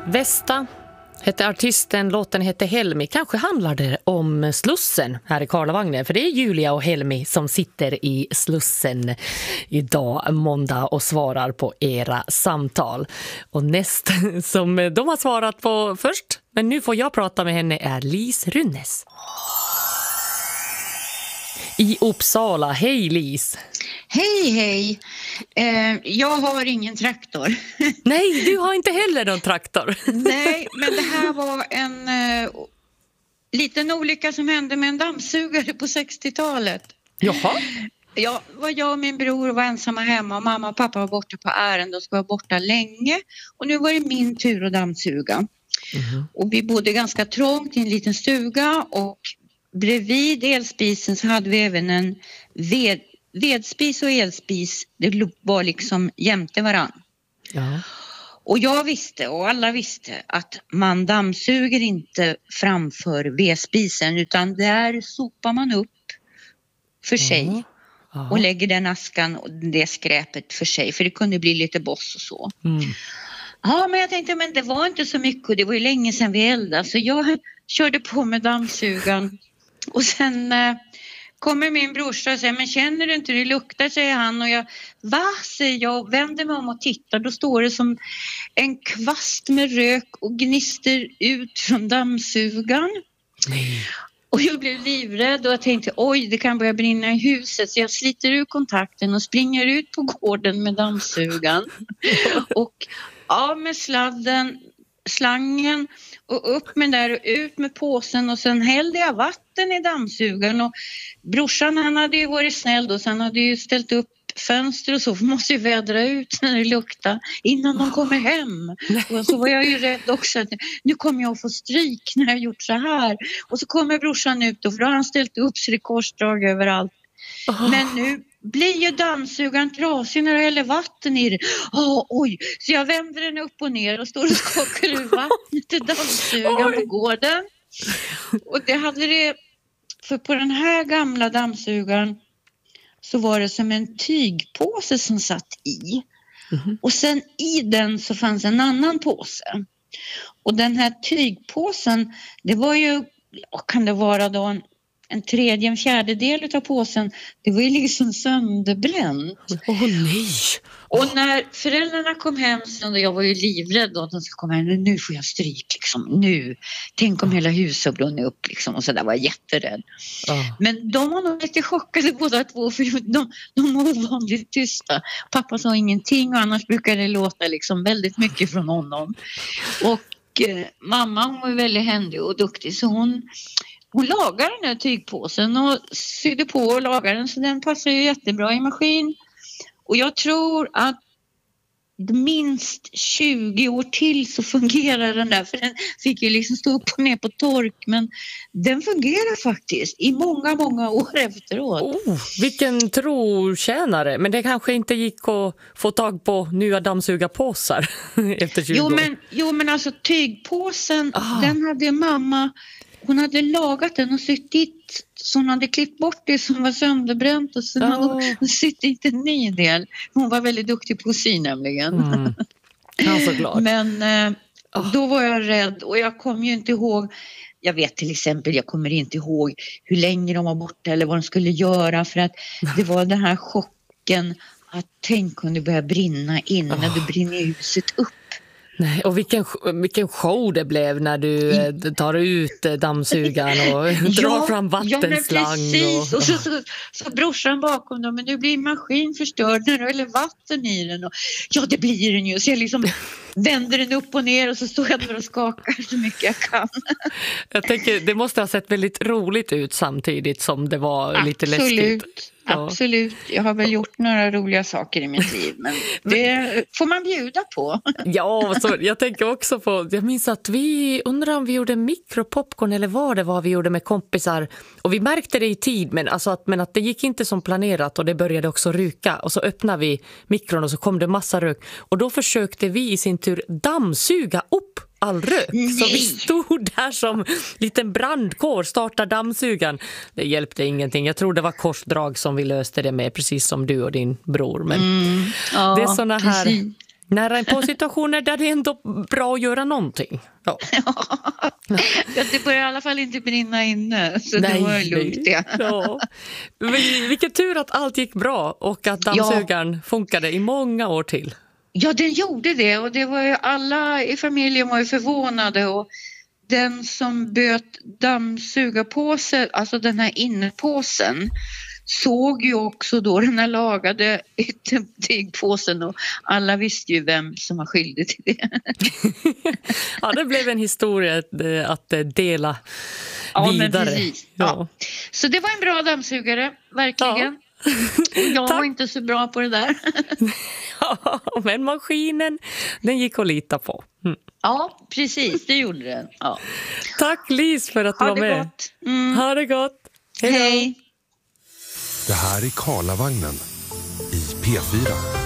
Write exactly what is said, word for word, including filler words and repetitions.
Västa hette artisten, låten hette Helmi. Kanske handlar det om Slussen här i Karlavagnen. För det är Julia och Helmi som sitter i Slussen idag måndag och svarar på era samtal. Och nästa som de har svarat på först, men nu får jag prata med henne, är Lis Runnes. I Uppsala. Hej Lis! Hej, hej. Eh, jag har ingen traktor. Nej, du har inte heller någon traktor. Nej, men det här var en eh, liten olycka som hände med en dammsugare på sextiotalet. Jaha. Ja, var jag och min bror var ensamma hemma och mamma och pappa var borta på ärende och ska vara borta länge. Och nu var det min tur att dammsuga. Mm-hmm. Och vi bodde ganska trångt i en liten stuga och bredvid elspisen så hade vi även en ved vedspis och elspis, det var liksom jämte varann. Ja. Och jag visste och alla visste att man dammsuger inte framför vedspisen utan där sopar man upp för ja. sig ja. och lägger den askan och det skräpet för sig, för det kunde bli lite boss och så. Mm. Ja, men jag tänkte, men det var inte så mycket och det var ju länge sedan vi eldade, så jag körde på med dammsugan och sen eh, kommer min brorsa och säger, men känner du inte det luktar, säger han. Och jag, va, säger jag och vänder mig om och tittar. Då står det som en kvast med rök och gnister ut från dammsugan. Nej. Och jag blev livrädd och jag tänkte, oj, det kan börja brinna i huset. Så jag sliter ur kontakten och springer ut på gården med dammsugan. Och av med sladden, slangen och upp med där och ut med påsen och sen hällde jag vatten i dammsugaren och brorsan, han hade ju varit snäll då, så han hade ju ställt upp fönster och så, för måste ju vädra ut när det luktar innan de kommer hem. Och så var jag ju rädd också att nu kommer jag att få stryk när jag gjort så här. Och så kommer brorsan ut och för då har han ställt upp sig i korsdrag överallt. Oh. Men nu blir ju dammsugaren trasig när du häller vatten i den. Oh, oj, så jag vänder den upp och ner och står och skakar ur vattnet i dammsugaren på gården. Och det hade det, för på den här gamla dammsugaren så var det som en tygpåse som satt i. Mm-hmm. Och sen i den så fanns en annan påse. Och den här tygpåsen, det var ju, vad kan det vara då, en En tredje, en fjärdedel av påsen, det var ju liksom sönderbränt. Åh oh, nej! Och när föräldrarna kom hem, så jag var ju livrädd att de skulle komma hem. Nu får jag stryk liksom, nu. Tänk om hela huset brunnit upp liksom. Och så där var jag jätterädd. Oh. Men de var nog lite chockade båda två, för de, de var ovanligt tysta. Pappa sa ingenting och annars brukar det låta liksom väldigt mycket från honom. Och eh, mamma, hon var väldigt händig och duktig, så hon... Hon lagade den här tygpåsen och sydde på och lagade den, så den passar ju jättebra i maskin. Och jag tror att minst tjugo år till så fungerar den där, för den fick ju liksom stå upp och ner på tork, men den fungerar faktiskt i många, många år efteråt. Oh, vilken trotjänare, men det kanske inte gick att få tag på nya dammsugarpåsar efter tjugo jo, år. Men, jo men alltså tygpåsen, ah. den hade mamma... Hon hade lagat den och sytt dit, så hon hade klippt bort det som var sönderbränt och sen oh. hade hon sytt dit en ny del. Hon var väldigt duktig på att sy nämligen. Mm. Jag är så glad. Men eh, oh. då var jag rädd och jag kom ju inte ihåg, jag vet till exempel, jag kommer inte ihåg hur länge de var borta eller vad de skulle göra, för att det var den här chocken att tänk om det börjar brinna innan oh. det brinner huset upp. Nej, och vilken, vilken show det blev när du mm. tar ut dammsugaren och drar ja, fram vattenslang. Ja, precis. Och, och så, så, så brorsan bakom dem, men nu blir maskin förstörd när du häller vatten i den. Och, ja, det blir den ju. Så jag liksom vänder den upp och ner och så står jag där och skakar så mycket jag kan. Jag tänker, det måste ha sett väldigt roligt ut samtidigt som det var Absolut. lite läskigt. Ja. Absolut, jag har väl gjort några roliga saker i mitt liv, men det får man bjuda på. Ja, så jag tänker också på, jag minns att vi undrar om vi gjorde mikropopcorn eller vad det var vi gjorde med kompisar, och vi märkte det i tid, men, alltså att, men att det gick inte som planerat och det började också ryka, och så öppnade vi mikron och så kom det massa rök, och då försökte vi i sin tur dammsuga upp all rök. Nej. Så vi stod där som liten brandkår, startade dammsugan. Det hjälpte ingenting. Jag tror det var korsdrag som vi löste det med, precis som du och din bror. Men mm. ja, det är såna här, Nära in på situationer där det är ändå bra att göra någonting. Ja. Ja, det börjar i alla fall inte brinna inne, så nej, det var lugnt. Ja. Ja. Vilken tur att allt gick bra och att dammsugaren ja. funkade i många år till. Ja, den gjorde det och det var ju alla i familjen var ju förvånade och den som böt dammsugarpåsen, alltså den här innepåsen, såg ju också då den här lagade tygpåsen och alla visste ju vem som var skyldig till det. Ja, det blev en historia att dela ja, vidare. Men precis. Ja. Ja. Så det var en bra dammsugare, verkligen. Ja. Jag var inte så bra på det där. Ja, men maskinen, den gick att lita på. Mm. Ja, precis, det gjorde den. Ja. Tack Lis för att du var med. Gott. Mm. Ha det gott. Hej då. Hej. Det här är Karlavagnen i P fyra.